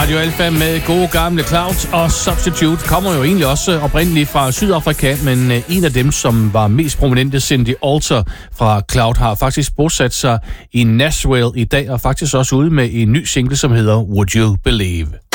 Radio Alfa med gode gamle Cloud, og Substitute kommer jo egentlig også oprindeligt fra Sydafrika, men en af dem, som var mest prominente, Cindy Alter fra Cloud, har faktisk bosat sig i Nashville i dag, og faktisk også ude med en ny single, som hedder Would You Believe.